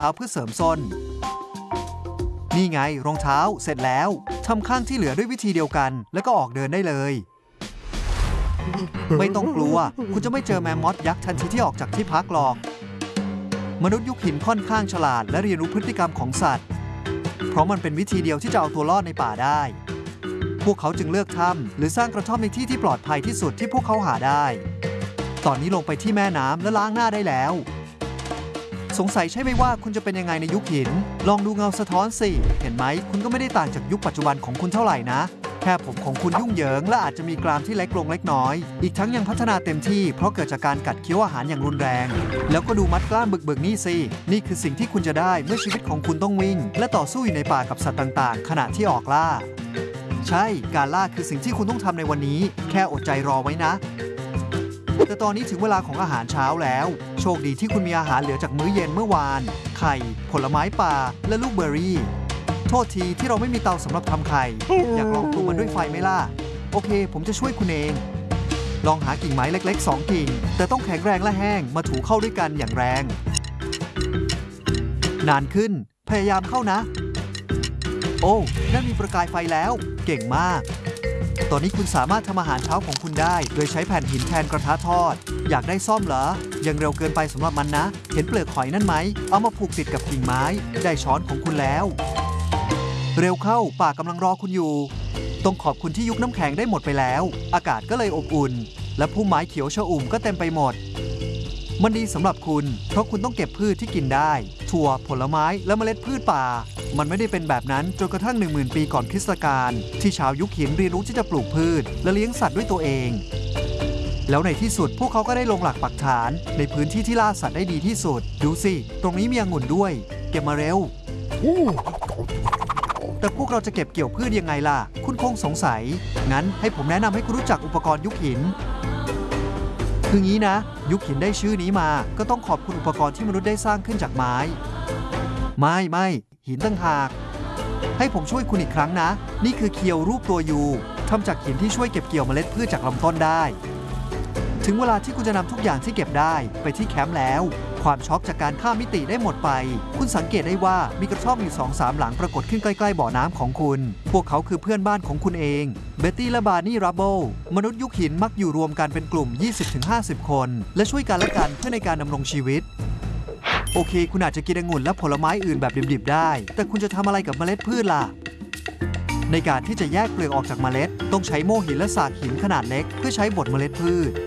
เท้าเพื่อเสริมส้นนี่ไงรองเท้าเสร็จแล้วทำข้างที่เหลือด้วยวิธีเดียวกันแล้วก็ออกเดินได้เลยไม่ต้องกลัวคุณจะไม่เจอแมมมอธยักษ์ทันทีที่ออกจากที่พักหรอกมนุษย์ยุคหินค่อนข้างฉลาดและเรียนรู้พฤติกรรมของสัตว์เพราะมันเป็นวิธีเดียวที่จะเอาตัวรอดในป่าได้พวกเขาจึงเลือกถ้ำหรือสร้างกระท่อมในที่ที่ปลอดภัยที่สุดที่พวกเขาหาได้ตอนนี้ลงไปที่แม่น้ำและล้างหน้าได้แล้วสงสัยใช่ไหมว่าคุณจะเป็นยังไงในยุคหินลองดูเงาสะท้อนสิเห็นไหมคุณก็ไม่ได้ต่างจากยุคปัจจุบันของคุณเท่าไหร่นะแค่ผมของคุณยุ่งเหยิงและอาจจะมีกรามที่เล็กลงเล็กน้อยอีกทั้งยังพัฒนาเต็มที่เพราะเกิดจากการกัดเคี้ยวอาหารอย่างรุนแรงแล้วก็ดูมัดกล้ามบึกๆนี่สินี่คือสิ่งที่คุณจะได้เมื่อชีวิตของคุณต้องวิ่งและต่อสู้อยู่ในป่ากับสัตว์ต่างๆขณะที่ออกล่าใช่การล่าคือสิ่งที่คุณต้องทำในวันนี้แค่อดใจรอไว้นะแต่ตอนนี้ถึงเวลาของอาหารเช้าแล้วโชคดีที่คุณมีอาหารเหลือจากมื้อเย็นเมื่อวานไข่ผลไม้ป่าและลูกเบอร์รี่โทษทีที่เราไม่มีเตาสำหรับทำไข่อยากลองปรุงมันด้วยไฟไหมล่ะโอเคผมจะช่วยคุณเองลองหากิ่งไม้เล็กๆ2 กิ่งแต่ต้องแข็งแรงและแห้งมาถูเข้าด้วยกันอย่างแรงนานขึ้นพยายามเข้านะโอ้นั่นมีประกายไฟแล้วเก่งมากตอนนี้คุณสามารถทำอาหารเช้าของคุณได้โดยใช้แผ่นหินแทนกระทะทอดอยากได้ซ่อมเหรอยังเร็วเกินไปสำหรับมันนะเห็นเปลือกหอยนั่นไหมเอามาผูกติดกับกิ่งไม้ได้ช้อนของคุณแล้วเร็วเข้าป่ากำลังรอคุณอยู่ต้องขอบคุณที่ยุคน้ำแข็งได้หมดไปแล้วอากาศก็เลยอบอุ่นและพุ่มไม้เขียวชอุ่มก็เต็มไปหมดมันดีสำหรับคุณเพราะคุณต้องเก็บพืชที่กินได้ถั่วผลไม้และเมล็ดพืชป่ามันไม่ได้เป็นแบบนั้นจนกระทั่ง 10,000 ปีก่อนคริสตกาลที่ชาวยุคหินเรียนรู้ที่จะปลูกพืชและเลี้ยงสัตว์ด้วยตัวเองแล้วในที่สุดพวกเขาก็ได้ลงหลักปักฐานในพื้นที่ที่ล่าสัตว์ได้ดีที่สุดดูสิตรงนี้มีองุ่นด้วยเก็บมาเร็วแต่พวกเราจะเก็บเกี่ยวพืชยังไงล่ะคุณคงสงสัยงั้นให้ผมแนะนำให้คุณรู้จักอุปกรณ์ยุคหินคืองี้นะยุคหินได้ชื่อนี้มาก็ต้องขอบคุณอุปกรณ์ที่มนุษย์ได้สร้างขึ้นจากไม้ไม่หินต่างหากให้ผมช่วยคุณอีกครั้งนะนี่คือเคียวรูปตัวยูทำจากหินที่ช่วยเก็บเกี่ยวเมล็ดพืชจากลำต้นได้ถึงเวลาที่คุณจะนำทุกอย่างที่เก็บได้ไปที่แคมป์แล้วความช็อกจากการข้ามมิติได้หมดไปคุณสังเกตได้ว่ามีกระท่อมอยู่ 2-3 หลังปรากฏขึ้นใกล้ๆบ่อน้ำของคุณพวกเขาคือเพื่อนบ้านของคุณเองเบ็ตตี้และบาร์นี่รับเบิลมนุษย์ยุคหินมักอยู่รวมกันเป็นกลุ่ม 20-50 คนและช่วยกันและกันเพื่อในการดำรงชีวิตโอเคคุณอาจจะกินองุ่นและผลไม้อื่นแบบดิบๆได้แต่คุณจะทำอะไรกับเมล็ดพืชล่ะในการที่จะแยกเปลือกออกจากเมล็ดต้องใช้โม่หินและสากหินขนาดเล็กเพื่อใช้บดเมล็ดพืช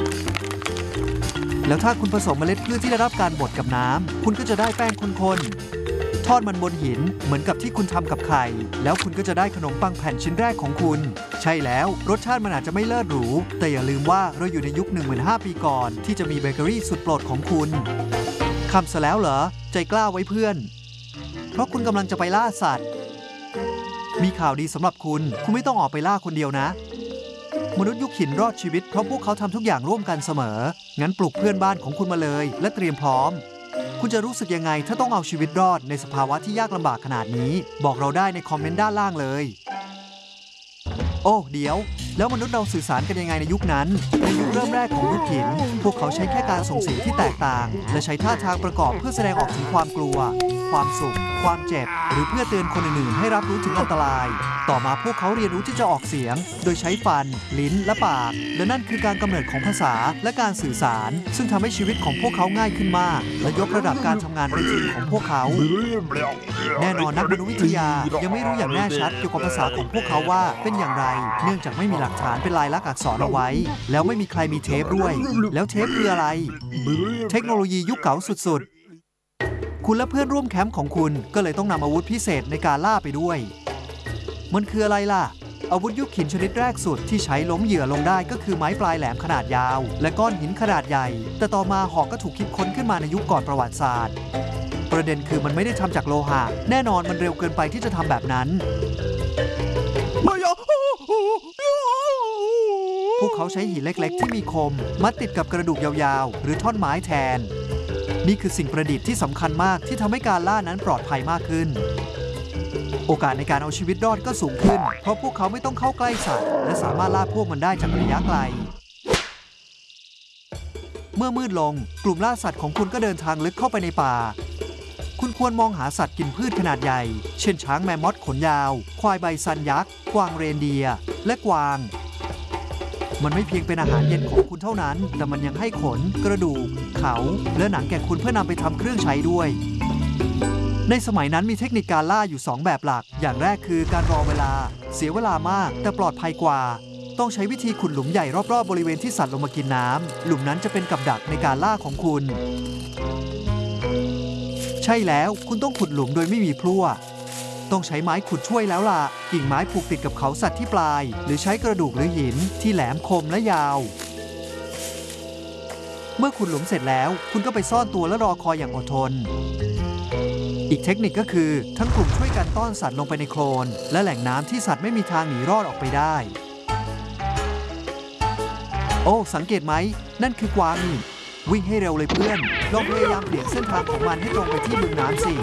แล้วถ้าคุณผสมเมล็ดพืชที่ได้รับการบดกับน้ำคุณก็จะได้แป้งข้นๆทอดมันบนหินเหมือนกับที่คุณทำกับไข่แล้วคุณก็จะได้ขนมปังแผ่นชิ้นแรกของคุณใช่แล้วรสชาติมันอาจจะไม่เลิศหรูแต่อย่าลืมว่าเราอยู่ในยุค 15,000 ปีก่อนที่จะมีเบเกอรี่สุดโปรดของคุณคำซะแล้วเหรอใจกล้าไว้เพื่อนเพราะคุณกำลังจะไปล่าสัตว์มีข่าวดีสำหรับคุณไม่ต้องออกไปล่าคนเดียวนะมนุษย์ยุคหินรอดชีวิตเพราะพวกเขาทำทุกอย่างร่วมกันเสมองั้นปลุกเพื่อนบ้านของคุณมาเลยและเตรียมพร้อมคุณจะรู้สึกยังไงถ้าต้องเอาชีวิตรอดในสภาวะที่ยากลำบากขนาดนี้บอกเราได้ในคอมเมนต์ด้านล่างเลยโอ้เดี๋ยวแล้วมนุษย์เราสื่อสารกันยังไงในยุคนั้นในยุคเริ่มแรกของยุคหินพวกเขาใช้แค่การส่งเสียงที่แตกต่างและใช้ท่าทางประกอบเพื่อแสดงออกถึงความกลัวความสุขความเจ็บหรือเพื่อเตือนคนอื่นๆให้รับรู้ถึงอันตรายต่อมาพวกเขาเรียนรู้ที่จะออกเสียงโดยใช้ฟันลิ้นและปากและนั่นคือการกำเนิดของภาษาและการสื่อสารซึ่งทำให้ชีวิตของพวกเขาง่ายขึ้นมากและยกระดับการทำงานเป็นทีมของพวกเขาแน่นอนนักมนุษยวิทยายังไม่รู้อย่างแน่ชัดเกี่ยวกับภาษาของพวกเขาว่าเป็นอย่างไรเนื่องจากไม่มีหลักฐานเป็นลายลักษณ์อักษรเอาไว้แล้วไม่มีใครมีเทปด้วยแล้วเทปคืออะไรเทคโนโลยียุคเก่าสุดๆคุณและเพื่อนร่วมแคมป์ของคุณก็เลยต้องนำอาวุธพิเศษในการล่าไปด้วยมันคืออะไรล่ะอาวุธยุคหินชนิดแรกสุดที่ใช้ล้มเหยื่อลงได้ก็คือไม้ปลายแหลมขนาดยาวและก้อนหินขนาดใหญ่แต่ต่อมาหอกก็ถูกคิดค้นขึ้นมาในยุคก่อนประวัติศาสตร์ประเด็นคือมันไม่ได้ทำจากโลหะแน่นอนมันเร็วเกินไปที่จะทำแบบนั้นพวกเขาใช้หินเล็กๆที่มีคมมัดติดกับกระดูกยาวๆหรือท่อนไม้แทนนี่คือสิ่งประดิษฐ์ที่สำคัญมากที่ทำให้การล่านั้นปลอดภัยมากขึ้นโอกาสในการเอาชีวิตรอดก็สูงขึ้นเพราะพวกเขาไม่ต้องเข้าใกล้สัตว์และสามารถล่าพวกมันได้จากระยะไกลเมื่อมืดลงกลุ่มล่าสัตว์ของคุณก็เดินทางลึกเข้าไปในป่าคุณควรมองหาสัตว์กินพืชขนาดใหญ่เช่นช้างแมมมอธขนยาวควายไบซันยักษ์กวางเรนเดียร์และกวางมันไม่เพียงเป็นอาหารเย็นของคุณเท่านั้นแต่มันยังให้ขนกระดูกเขาและหนังแก่คุณเพื่อนำไปทำเครื่องใช้ด้วยในสมัยนั้นมีเทคนิคการล่าอยู่2แบบหลักอย่างแรกคือการรอเวลาเสียเวลามากแต่ปลอดภัยกว่าต้องใช้วิธีขุดหลุมใหญ่รอบๆบริเวณที่สัตว์ลงมากินน้ำหลุมนั้นจะเป็นกับดักในการล่าของคุณใช่แล้วคุณต้องขุดหลุมโดยไม่มีพลั่วต้องใช้ไม้ขุดช่วยแล้วล่ะกิ่งไม้ผูกติดกับเขาสัตว์ที่ปลายหรือใช้กระดูกหรือหินที่แหลมคมและยาวเมื่อขุดหลุมเสร็จแล้วคุณก็ไปซ่อนตัวและรอคอยอย่างอดทนอีกเทคนิคก็คือทั้งกลุ่มช่วยกันต้อนสัตว์ลงไปในโคลนและแหล่งน้ำที่สัตว์ไม่มีทางหนีรอดออกไปได้โอ้สังเกตไหมนั่นคือกวางนี่วิ่งให้เร็วเลยเพื่อนลองพยายามเปลี่ยนเส้นทางของมันให้ตรงไปที่บึงน้ำสิ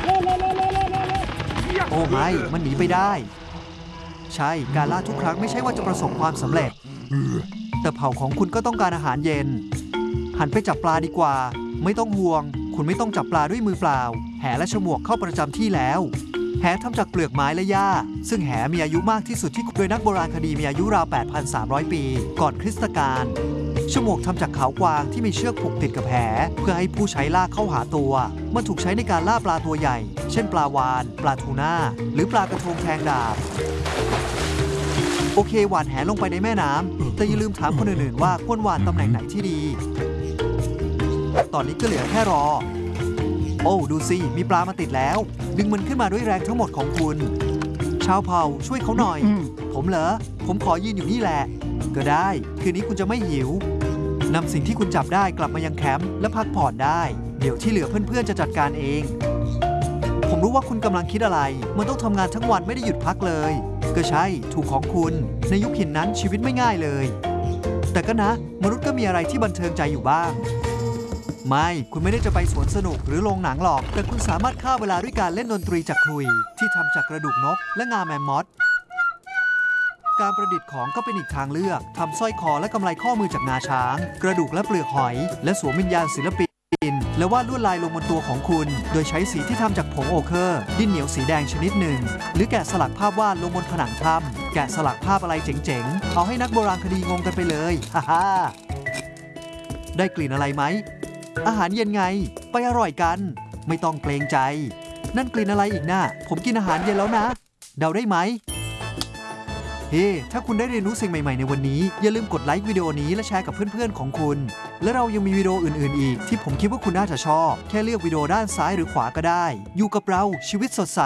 โอ้ไม่มันหนีไปได้ใช่การล่าทุกครั้งไม่ใช่ว่าจะประสบความสำเร็จแต่เผ่าของคุณก็ต้องการอาหารเย็นหันไปจับปลาดีกว่าไม่ต้องห่วงคุณไม่ต้องจับปลาด้วยมือเปล่าแหและฉมวกเข้าประจำที่แล้วแหทำจากเปลือกไม้และหญ้าซึ่งแหมีอายุมากที่สุดที่โดยนักโบราณคดีมีอายุราว 8,300 ปีก่อนคริสตกาลฉมวกทำจากเขากวางที่มีเชือกผูกติดกับแหเพื่อให้ผู้ใช้ลากเข้าหาตัวมันถูกใช้ในการล่าปลาตัวใหญ่เช่นปลาวาฬปลาทูน่าหรือปลากระทงแทงดาบโอเคหว่านแหลงไปในแม่น้ำแต่อย่าลืมถามคนอื่นๆว่าควรหว่านตำแหน่งไหนที่ดีตอนนี้ก็เหลือแค่รอโอ้ดูสิมีปลามาติดแล้วดึงมันขึ้นมาด้วยแรงทั้งหมดของคุณชาวเผ่าช่วยเขาหน่อยผมเหรอผมขอยืนอยู่นี่แหละก็ได้คืนนี้คุณจะไม่หิวนำสิ่งที่คุณจับได้กลับมายังแคมป์และพักผ่อนได้เดี๋ยวที่เหลือเพื่อนๆจะจัดการเองผมรู้ว่าคุณกำลังคิดอะไรมันต้องทำงานทั้งวันไม่ได้หยุดพักเลยก็ใช่ถูกของคุณในยุคหินนั้นชีวิตไม่ง่ายเลยแต่ก็นะมนุษย์ก็มีอะไรที่บันเทิงใจอยู่บ้างไม่คุณไม่ได้จะไปสวนสนุกหรือโรงหนังหรอกแต่คุณสามารถฆ่าเวลาด้วยการเล่นดนตรีจากขลุ่ยที่ทำจากกระดูกนกและงาแมมมอธการประดิษฐ์ของก็เป็นอีกทางเลือกทำสร้อยคอและกำไลข้อมือจากงาช้างกระดูกและเปลือกหอยและสวมวิญญาณศิลปินและวาดลวดลายลงบนตัวของคุณโดยใช้สีที่ทำจากผงโอเคอร์ดินเหนียวสีแดงชนิดหนึ่งหรือแกะสลักภาพวาดลงบนผนังถ้ำแกะสลักภาพอะไรเจ๋งๆเอาให้นักโบราณคดีงงกันไปเลยฮ่าฮ่าได้กลิ่นอะไรไหมอาหารเย็นไงไปอร่อยกันไม่ต้องเกรงใจนั่นกลิ่นอะไรอีกนะผมกินอาหารเย็นแล้วนะเดาได้ไหมเฮ้ ถ้าคุณได้เรียนรู้สิ่งใหม่ๆในวันนี้อย่าลืมกดไลค์วิดีโอนี้และแชร์กับเพื่อนๆของคุณและเรายังมีวิดีโออื่นๆอีกที่ผมคิดว่าคุณน่าจะชอบแค่เลือกวิดีโอด้านซ้ายหรือขวาก็ได้อยู่กับเราชีวิตสดใส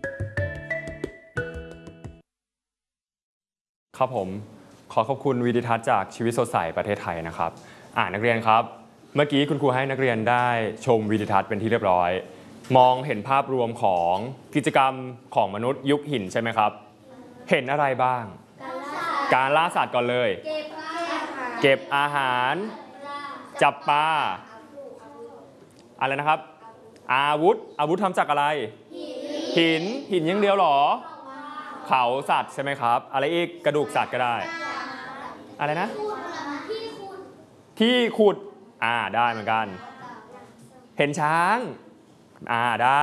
ครับผมขอขอบคุณวิดีทัศน์จากชีวิตสดใสประเทศไทยนะครับนักเรียนครับเมื่อกี้คุณครูให้นักเรียนได้ชมวิดีทัศน์เป็นที่เรียบร้อยมองเห็นภาพรวมของกิจกรรมของมนุษย์ยุคหินใช่ไหมครับเห็นอะไรบ้างการล่าสัตว์ก่อนเลยเก็บอาหารจับปลาอะไรนะครับอาวุธทำจากอะไรหินอย่างเดียวหรอเขาสัตว์ใช่ไหมครับอะไรอีกกระดูกสัตว์ก็ได้อะไรนะที่ขุดได้เหมือนกันเห็นช้างได้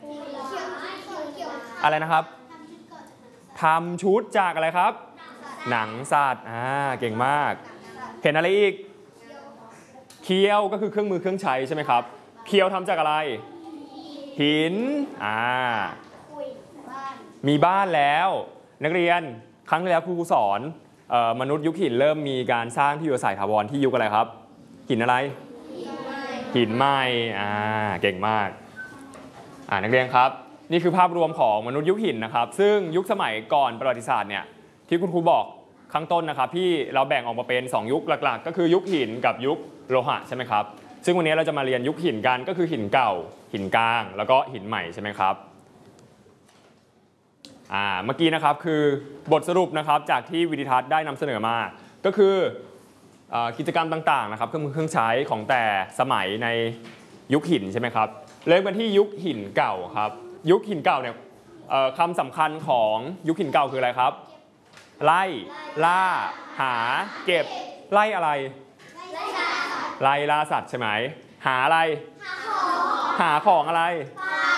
อะไรนะครับทำชุดจากอะไรครับหนังสัตว์เก่งมากเห็นอะไรอีกเคียวก็คือเครื่องมือเครื่องใช้ใช่ไหมครับเคียวทำจากอะไรหินมีบ้านแล้วนักเรียนครั้งที่แล้วครูสอนมนุษย์ยุคหินเริ่มมีการสร้างที่อยู่อาศัยถาวรที่ยุคอะไรครับหินอะไรหินไหม้เก่งมากนักเรียนครับนี่คือภาพรวมของมนุษย์ยุคหินนะครับซึ่งยุคสมัยก่อนประวัติศาสตร์เนี่ยที่คุณครูบอกข้างต้นนะครับที่เราแบ่งออกมาเป็น2ยุคหลักๆก็คือยุคหินกับยุคโลหะใช่ไหมครับซึ่งวันนี้เราจะมาเรียนยุคหินกันก็คือหินเก่าหินกลางแล้วก็หินใหม่ใช่ไหมครับเมื่อกี้นะครับคือบทสรุปนะครับจากที่วิดีทัศน์ได้นำเสนอมาก็คือกิจกรรมต่างๆนะครับเครื่องใช้ของแต่สมัยในยุคหินใช่ไหมครับเริ่มกันที่ยุคหินเก่าครับยุคหินเก่าเนี่ยคำสำคัญของยุคหินเก่าคืออะไรครับไล่ล่าหาเก็บไล่อะไรไล่ล่าสัตว์ใช่ไหมหาอะไรหาของอะไร